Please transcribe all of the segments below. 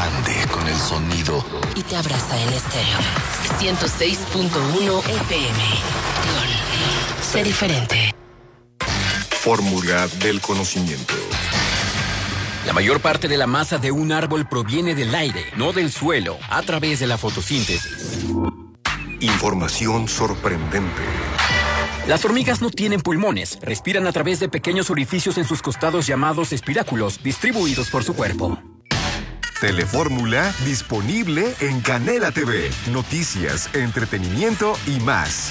expande con el sonido y te abraza en estéreo. 106.1 FM. Sé diferente. Fórmula del conocimiento. La mayor parte de la masa de un árbol proviene del aire, no del suelo, a través de la fotosíntesis. Información sorprendente. Las hormigas no tienen pulmones, respiran a través de pequeños orificios en sus costados llamados espiráculos, distribuidos por su cuerpo. Telefórmula disponible en Canela TV. Noticias, entretenimiento y más.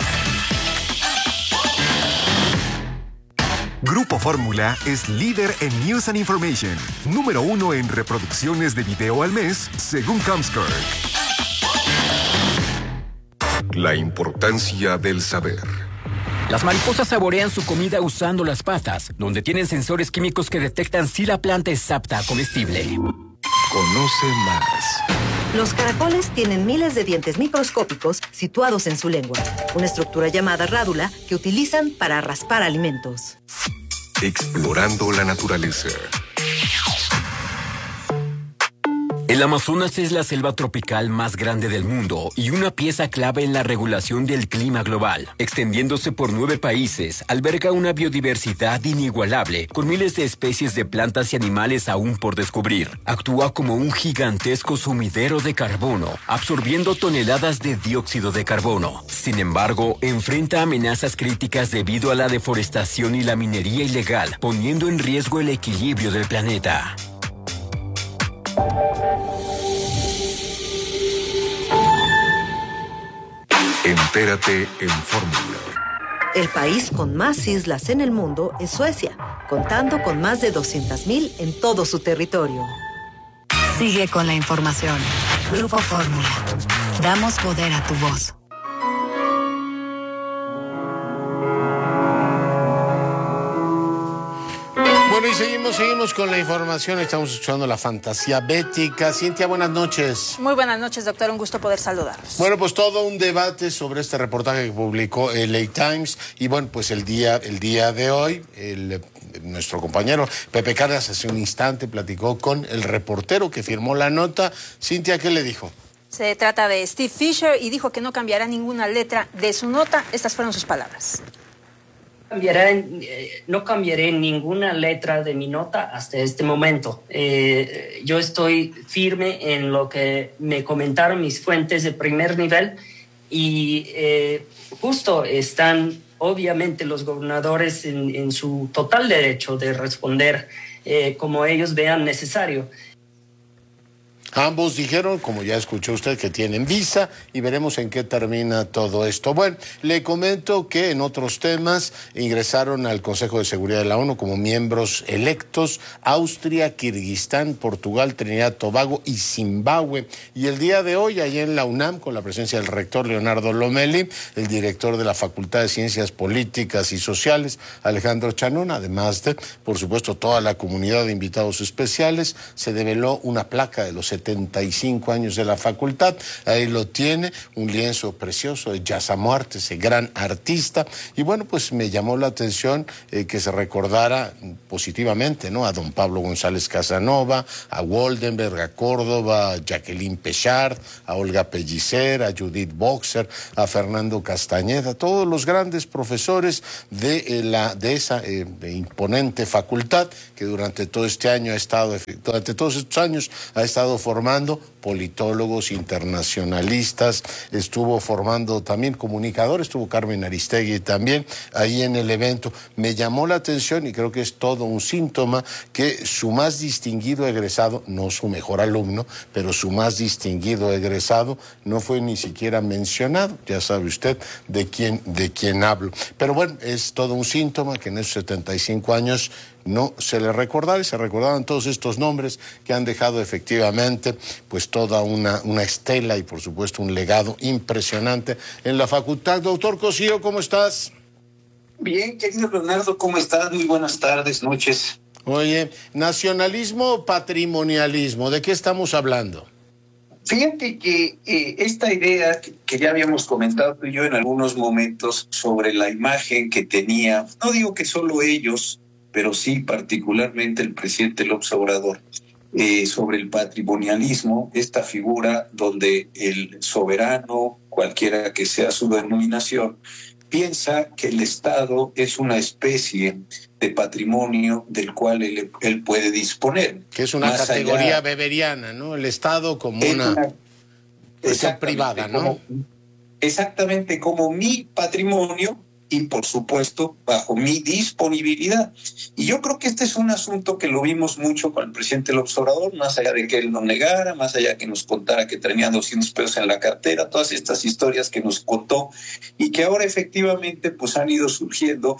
Grupo Fórmula es líder en News and Information, número 1 en reproducciones de video al mes, según Comscore. La importancia del saber. Las mariposas saborean su comida usando las patas, donde tienen sensores químicos que detectan si la planta es apta a comestible. Conoce más. Los caracoles tienen miles de dientes microscópicos situados en su lengua, una estructura llamada rádula que utilizan para raspar alimentos. Explorando la naturaleza. El Amazonas es la selva tropical más grande del mundo y una pieza clave en la regulación del clima global. Extendiéndose por 9 países, alberga una biodiversidad inigualable, con miles de especies de plantas y animales aún por descubrir. Actúa como un gigantesco sumidero de carbono, absorbiendo toneladas de dióxido de carbono. Sin embargo, enfrenta amenazas críticas debido a la deforestación y la minería ilegal, poniendo en riesgo el equilibrio del planeta. Entérate en Fórmula. El país con más islas en el mundo es Suecia, contando con más de 200,000 en todo su territorio. Sigue con la información. Grupo Fórmula. Damos poder a tu voz. Bueno, y seguimos con la información. Estamos escuchando la fantasía bética. Cintia, buenas noches. Muy buenas noches, doctor. Un gusto poder saludarlos. Bueno, pues todo un debate sobre este reportaje que publicó el LA Times. Y bueno, pues el día de hoy, nuestro compañero Pepe Cárdenas hace un instante platicó con el reportero que firmó la nota. Cintia, ¿qué le dijo? Se trata de Steve Fisher y dijo que no cambiará ninguna letra de su nota. Estas fueron sus palabras. No cambiaré ninguna letra de mi nota hasta este momento. Yo estoy firme en lo que me comentaron mis fuentes de primer nivel y justo están obviamente los gobernadores en su total derecho de responder como ellos vean necesario. Ambos dijeron, como ya escuchó usted, que tienen visa y veremos en qué termina todo esto. Bueno, le comento que en otros temas ingresaron al Consejo de Seguridad de la ONU como miembros electos Austria, Kirguistán, Portugal, Trinidad, Tobago y Zimbabue. Y el día de hoy, allá en la UNAM, con la presencia del rector Leonardo Lomelí, el director de la Facultad de Ciencias Políticas y Sociales, Alejandro Chanón, además de, por supuesto, toda la comunidad de invitados especiales, se develó una placa de los 75 años de la facultad. Ahí lo tiene, un lienzo precioso de Yasa Muerte, ese gran artista. Y bueno, pues me llamó la atención que se recordara positivamente, ¿no? A don Pablo González Casanova, a Woldenberg, a Córdoba, a Jacqueline Pechard, a Olga Pellicer, a Judith Boxer, a Fernando Castañeda, todos los grandes profesores de esa imponente facultad que durante todo este año durante todos estos años ha estado formando politólogos internacionalistas, estuvo formando también comunicadores, estuvo Carmen Aristegui también ahí en el evento. Me llamó la atención y creo que es todo un síntoma que su más distinguido egresado, no su mejor alumno, pero su más distinguido egresado no fue ni siquiera mencionado. Ya sabe usted de quién hablo. Pero bueno, es todo un síntoma que en esos 75 años no se le recordaba y se recordaban todos estos nombres que han dejado efectivamente pues toda una estela y por supuesto un legado impresionante en la facultad. Doctor Cosío, ¿cómo estás? Bien, querido Leonardo, ¿cómo estás? Muy buenas tardes, noches. Oye, nacionalismo o patrimonialismo, ¿de qué estamos hablando? Fíjate que esta idea que ya habíamos comentado tú y yo en algunos momentos sobre la imagen que tenía, no digo que solo ellos, pero sí particularmente el presidente López Obrador, sobre el patrimonialismo, esta figura donde el soberano, cualquiera que sea su denominación, piensa que el Estado es una especie de patrimonio del cual él puede disponer. Que es una categoría weberiana, ¿no? El Estado como una cuestión privada, ¿no? Exactamente, como mi patrimonio y, por supuesto, bajo mi disponibilidad. Y yo creo que este es un asunto que lo vimos mucho con el presidente López Obrador, más allá de que él no negara, más allá de que nos contara que tenía 200 pesos en la cartera, todas estas historias que nos contó y que ahora efectivamente pues han ido surgiendo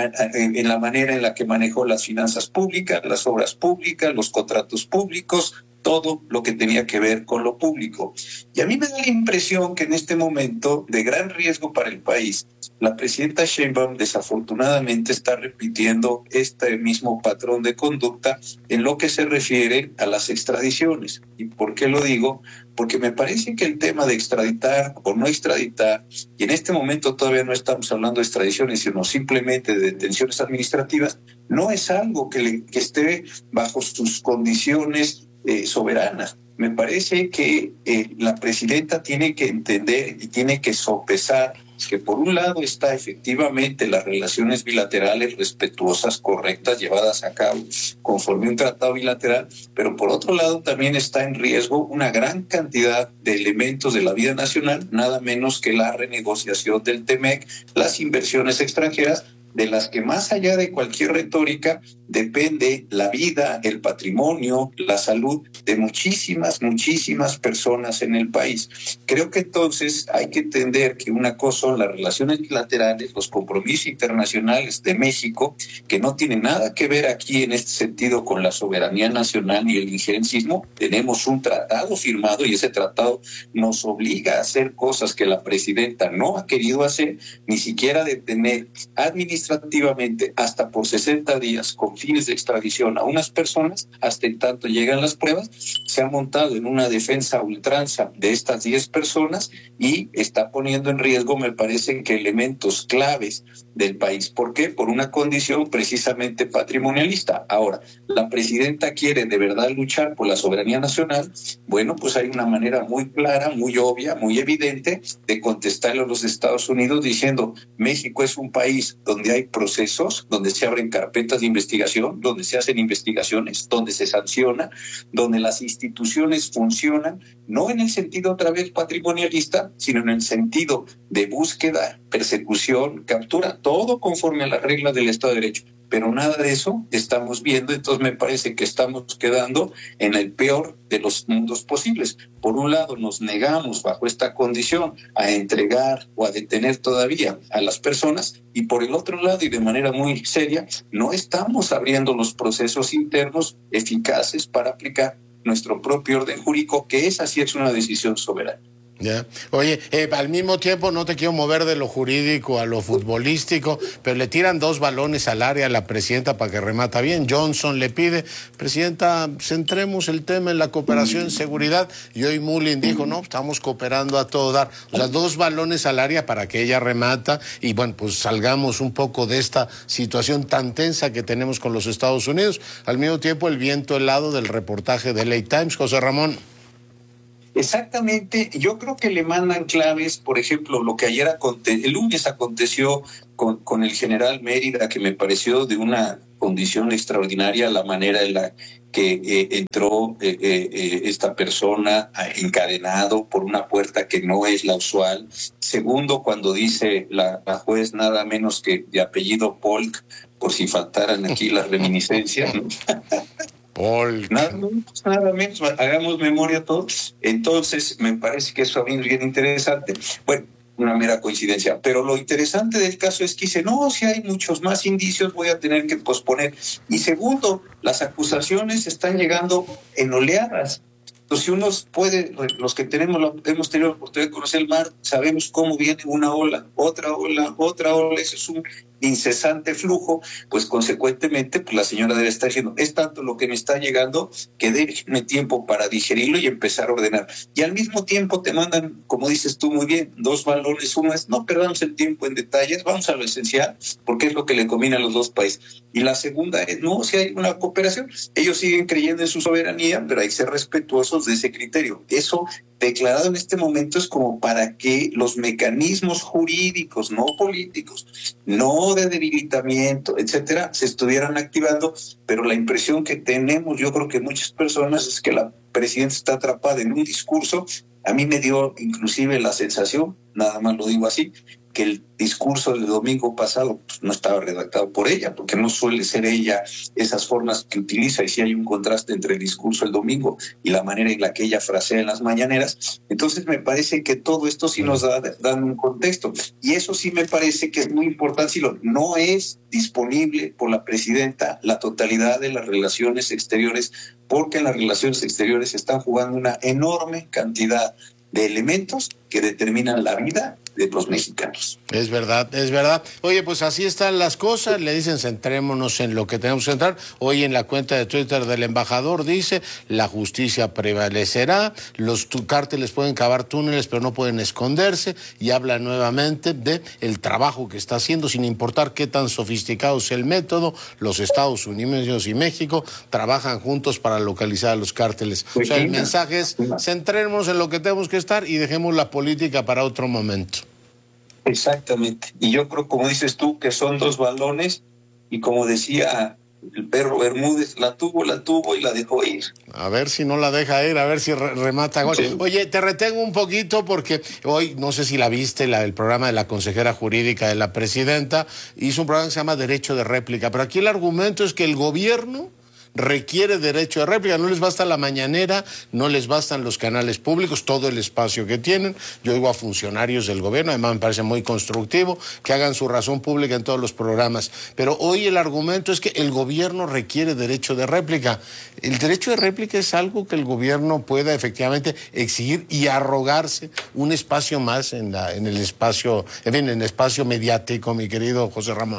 en la manera en la que manejó las finanzas públicas, las obras públicas, los contratos públicos, todo lo que tenía que ver con lo público. Y a mí me da la impresión que en este momento de gran riesgo para el país, la presidenta Sheinbaum desafortunadamente está repitiendo este mismo patrón de conducta en lo que se refiere a las extradiciones. ¿Y por qué lo digo? Porque me parece que el tema de extraditar o no extraditar, y en este momento todavía no estamos hablando de extradiciones, sino simplemente de detenciones administrativas, no es algo que esté bajo sus condiciones soberanas. Me parece que la presidenta tiene que entender y tiene que sopesar que por un lado está efectivamente las relaciones bilaterales respetuosas, correctas, llevadas a cabo conforme un tratado bilateral, pero por otro lado también está en riesgo una gran cantidad de elementos de la vida nacional, nada menos que la renegociación del TEMEC, las inversiones extranjeras, de las que más allá de cualquier retórica depende la vida, el patrimonio, la salud de muchísimas personas en el país. Creo que entonces hay que entender que una cosa son las relaciones bilaterales, los compromisos internacionales de México, que no tienen nada que ver aquí en este sentido con la soberanía nacional ni el injerencismo. Tenemos un tratado firmado y ese tratado nos obliga a hacer cosas que la presidenta no ha querido hacer, ni siquiera detener administrativamente hasta por 60 días con fines de extradición a unas personas, hasta en tanto llegan las pruebas. Se ha montado en una defensa a ultranza de estas 10 personas y está poniendo en riesgo, me parece, que elementos claves del país. ¿Por qué? Por una condición precisamente patrimonialista. Ahora, ¿la presidenta quiere de verdad luchar por la soberanía nacional? Bueno, pues hay una manera muy clara, muy obvia, muy evidente de contestarle a los Estados Unidos diciendo: México es un país donde hay procesos, donde se abren carpetas de investigación, donde se hacen investigaciones, donde se sanciona, donde las instituciones funcionan, no en el sentido otra vez patrimonialista, sino en el sentido de búsqueda, persecución, captura, todo conforme a las reglas del Estado de Derecho. Pero nada de eso estamos viendo, entonces me parece que estamos quedando en el peor de los mundos posibles. Por un lado, nos negamos bajo esta condición a entregar o a detener todavía a las personas, y por el otro lado, y de manera muy seria, no estamos abriendo los procesos internos eficaces para aplicar nuestro propio orden jurídico, que esa sí es una decisión soberana. Ya. Oye, al mismo tiempo no te quiero mover de lo jurídico a lo futbolístico, pero le tiran 2 balones al área a la presidenta para que remata bien. Johnson le pide: presidenta, centremos el tema en la cooperación en seguridad, y hoy Mullin dijo: no, estamos cooperando a todo dar. O sea, 2 balones al área para que ella remata y bueno, pues salgamos un poco de esta situación tan tensa que tenemos con los Estados Unidos. Al mismo tiempo, el viento helado del reportaje de LA Times. José Ramón. Exactamente, yo creo que le mandan claves, por ejemplo, lo que ayer el lunes aconteció con el general Mérida, que me pareció de una condición extraordinaria la manera en la que entró esta persona encadenado por una puerta que no es la usual. Segundo, cuando dice la juez nada menos que de apellido Polk, por si faltaran aquí las reminiscencias, ¿no? Nada menos, hagamos memoria todos. Entonces, me parece que eso es bien interesante. Bueno, una mera coincidencia. Pero lo interesante del caso es que dice: no, si hay muchos más indicios, voy a tener que posponer. Y segundo, las acusaciones están llegando en oleadas. Entonces, uno puede, los que hemos tenido la oportunidad de conocer el mar, sabemos cómo viene una ola, otra ola, otra ola. Ese es un incesante flujo, pues consecuentemente pues la señora debe estar diciendo, es tanto lo que me está llegando que déjenme tiempo para digerirlo y empezar a ordenar. Y al mismo tiempo te mandan, como dices tú muy bien, dos balones. Uno es, no perdamos el tiempo en detalles, vamos a lo esencial, porque es lo que le conviene a los dos países. Y la segunda es, no, si hay una cooperación, ellos siguen creyendo en su soberanía, pero hay que ser respetuosos de ese criterio. Eso declarado en este momento es como para que los mecanismos jurídicos, no políticos, no de debilitamiento, etcétera, se estuvieran activando, pero la impresión que tenemos, yo creo que muchas personas, es que la presidenta está atrapada en un discurso. A mí me dio inclusive la sensación, nada más lo digo así, que el discurso del domingo pasado pues, no estaba redactado por ella, porque no suele ser ella esas formas que utiliza, y si hay un contraste entre el discurso del domingo y la manera en la que ella frasea en las mañaneras. Entonces me parece que todo esto sí nos da un contexto, y eso sí me parece que es muy importante. Si no es disponible por la presidenta la totalidad de las relaciones exteriores, porque en las relaciones exteriores se están jugando una enorme cantidad de elementos que determinan la vida de los mexicanos. Es verdad, es verdad. Oye, pues así están las cosas. Le dicen, centrémonos en lo que tenemos que centrar. Hoy en la cuenta de Twitter del embajador dice, la justicia prevalecerá, los cárteles pueden cavar túneles pero no pueden esconderse, y habla nuevamente de el trabajo que está haciendo, sin importar qué tan sofisticado sea el método. Los Estados Unidos y México trabajan juntos para localizar a los cárteles. O sea, el mensaje es, centrémonos en lo que tenemos que estar y dejemos la política para otro momento. Exactamente. Y yo creo, como dices tú, que son dos balones, y como decía el perro Bermúdez, la tuvo y la dejó ir. A ver si no la deja ir, a ver si remata gol. Sí. Oye, te retengo un poquito porque hoy, no sé si la viste, el programa de la consejera jurídica de la presidenta, hizo un programa que se llama Derecho de Réplica, pero aquí el argumento es que el gobierno requiere derecho de réplica, no les basta la mañanera, no les bastan los canales públicos, todo el espacio que tienen. Yo digo a funcionarios del gobierno, además me parece muy constructivo que hagan su razón pública en todos los programas, pero hoy el argumento es que el gobierno requiere derecho de réplica. El derecho de réplica es algo que el gobierno pueda efectivamente exigir y arrogarse un espacio más en el espacio mediático, mi querido José Ramón.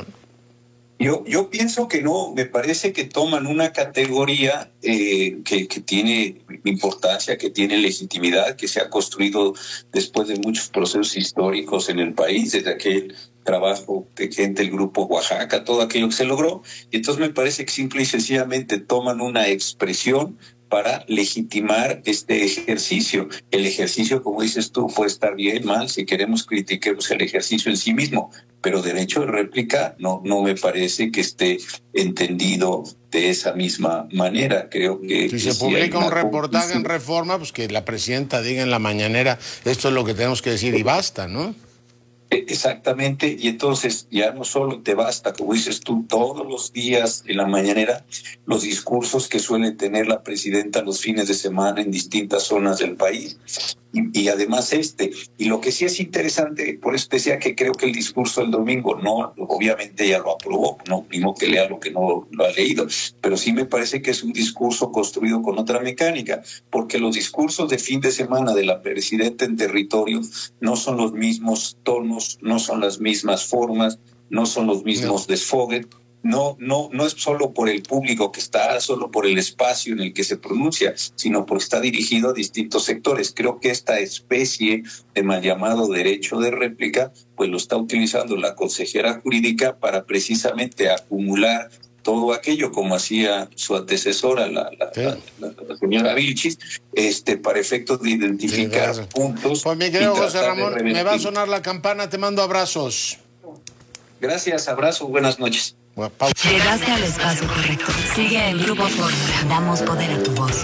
Yo pienso que no, me parece que toman una categoría que tiene importancia, que tiene legitimidad, que se ha construido después de muchos procesos históricos en el país, desde aquel trabajo de gente del Grupo Oaxaca, todo aquello que se logró. Y entonces me parece que simple y sencillamente toman una expresión para legitimar este ejercicio. El ejercicio, como dices tú, puede estar bien, mal, si queremos critiquemos el ejercicio en sí mismo, pero derecho de réplica no me parece que esté entendido de esa misma manera. Creo que si se publica un reportaje en Reforma, pues que la presidenta diga en la mañanera, esto es lo que tenemos que decir y basta, ¿no? Exactamente, y entonces ya no solo te basta, como dices tú, todos los días en la mañanera, los discursos que suele tener la presidenta los fines de semana en distintas zonas del país, y además y lo que sí es interesante, por eso decía que creo que el discurso del domingo, no, obviamente ya lo aprobó, no, mismo que lea lo que no lo ha leído, pero sí me parece que es un discurso construido con otra mecánica, porque los discursos de fin de semana de la presidenta en territorio no son los mismos tonos, no son las mismas formas, no son los mismos desfogues. No es solo por el público que está, solo por el espacio en el que se pronuncia, sino porque está dirigido a distintos sectores. Creo que esta especie de mal llamado derecho de réplica, pues lo está utilizando la consejera jurídica para precisamente acumular todo aquello, como hacía su antecesora, la señora Vilchis, para efectos de identificar puntos. Pues mi querido José Ramón, me va a sonar la campana, te mando abrazos. Gracias, abrazo, buenas noches. Llegaste al espacio correcto. Sigue en Grupo Fórmula. Damos poder a tu voz.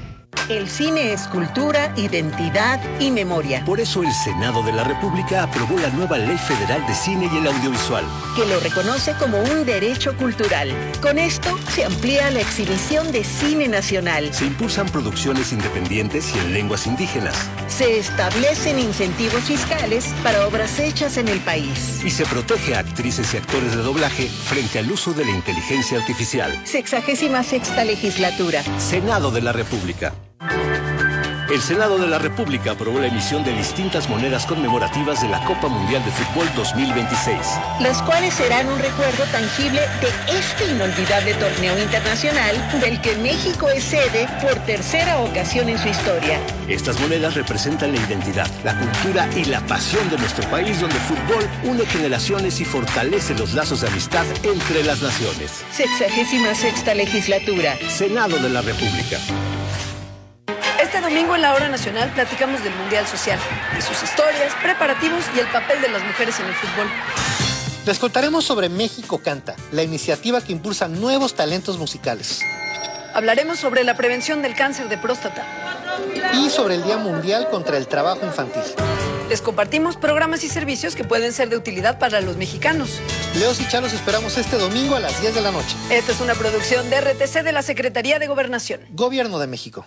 El cine es cultura, identidad y memoria. Por eso el Senado de la República aprobó la nueva Ley Federal de Cine y el Audiovisual, que lo reconoce como un derecho cultural. Con esto se amplía la exhibición de cine nacional. Se impulsan producciones independientes y en lenguas indígenas. Se establecen incentivos fiscales para obras hechas en el país. Y se protege a actrices y actores de doblaje frente al uso de la inteligencia artificial. 66ª legislatura. Senado de la República. El Senado de la República aprobó la emisión de distintas monedas conmemorativas de la Copa Mundial de Fútbol 2026. Las cuales serán un recuerdo tangible de este inolvidable torneo internacional del que México es sede por tercera ocasión en su historia. Estas monedas representan la identidad, la cultura y la pasión de nuestro país, donde el fútbol une generaciones y fortalece los lazos de amistad entre las naciones. 66ª legislatura. Senado de la República. Este domingo en la Hora Nacional platicamos del Mundial Social, de sus historias, preparativos y el papel de las mujeres en el fútbol. Les contaremos sobre México Canta, la iniciativa que impulsa nuevos talentos musicales. Hablaremos sobre la prevención del cáncer de próstata. Y sobre el Día Mundial contra el Trabajo Infantil. Les compartimos programas y servicios que pueden ser de utilidad para los mexicanos. Leos y Chalos esperamos este domingo a las 10 de la noche. Esta es una producción de RTC de la Secretaría de Gobernación. Gobierno de México.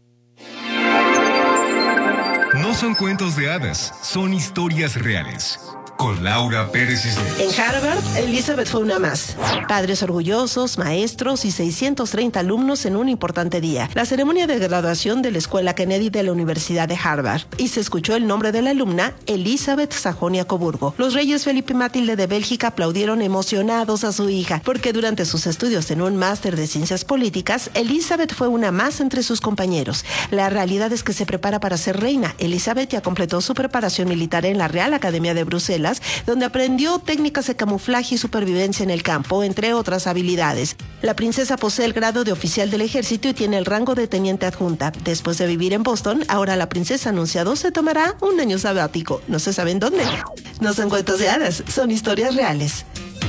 No son cuentos de hadas, son historias reales. Con Laura Pérez Cisneros. En Harvard, Elizabeth fue una más. Padres orgullosos, maestros y 630 alumnos en un importante día. La ceremonia de graduación de la Escuela Kennedy de la Universidad de Harvard. Y se escuchó el nombre de la alumna, Elizabeth Sajonia-Coburgo. Los reyes Felipe y Matilde de Bélgica aplaudieron emocionados a su hija, porque durante sus estudios en un máster de ciencias políticas, Elizabeth fue una más entre sus compañeros. La realidad es que se prepara para ser reina. Elizabeth ya completó su preparación militar en la Real Academia de Bruselas, donde aprendió técnicas de camuflaje y supervivencia en el campo, entre otras habilidades. La princesa posee el grado de oficial del ejército y tiene el rango de teniente adjunta. Después de vivir en Boston, ahora la princesa ha anunciado se tomará un año sabático. No se sabe en dónde. No son cuentos de hadas, son historias reales.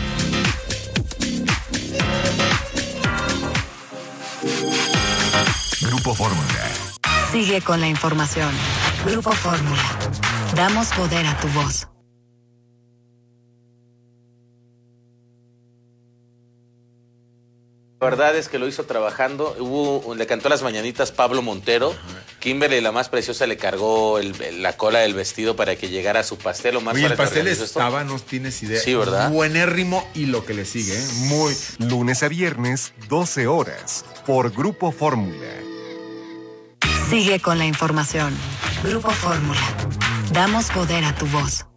Grupo Fórmula. Sigue con la información. Grupo Fórmula. Damos poder a tu voz. La verdad es que lo hizo trabajando. Le cantó las mañanitas Pablo Montero. Kimberly, la más preciosa, le cargó la cola del vestido para que llegara a su pastel. Oye, el pastel estaba, no tienes idea. Sí, ¿verdad? Buenérrimo y lo que le sigue, ¿eh? Muy. Lunes a viernes, 12 horas, por Grupo Fórmula. Sigue con la información. Grupo Fórmula. Damos poder a tu voz.